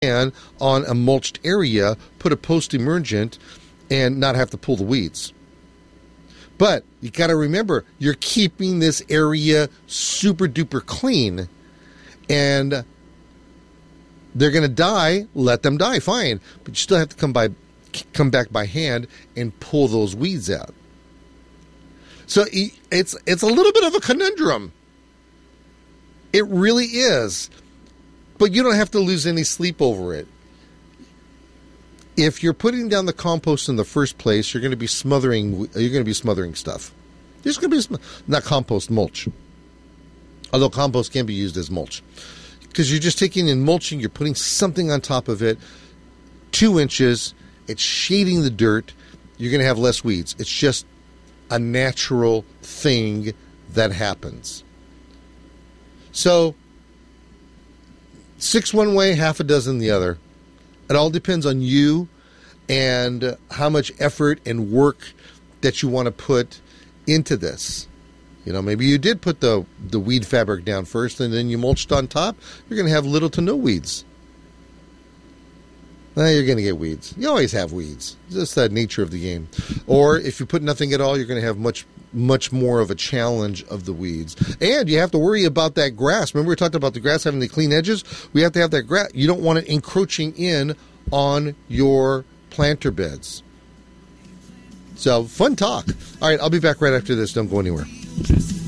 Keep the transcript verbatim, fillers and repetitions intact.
can on a mulched area, put a post-emergent, and not have to pull the weeds. But you got to remember, you're keeping this area super duper clean, and they're going to die. Let them die, fine. But you still have to come by, come back by hand and pull those weeds out. So it's it's a little bit of a conundrum. It really is. But you don't have to lose any sleep over it. If you're putting down the compost in the first place, you're going to be smothering. You're going to be smothering stuff. There's going to be not compost, mulch. Although compost can be used as mulch, because you're just taking in mulching. You're putting something on top of it, two inches. It's shading the dirt. You're going to have less weeds. It's just a natural thing that happens. So, six one way, half a dozen the other. It all depends on you and how much effort and work that you want to put into this. You know, maybe you did put the, the weed fabric down first and then you mulched on top. You're going to have little to no weeds. Now you're going to get weeds. You always have weeds. It's just the nature of the game. Or if you put nothing at all, you're going to have much, much more of a challenge of the weeds. And you have to worry about that grass. Remember we talked about the grass having the clean edges? We have to have that grass. You don't want it encroaching in on your planter beds. So, fun talk. All right, I'll be back right after this. Don't go anywhere.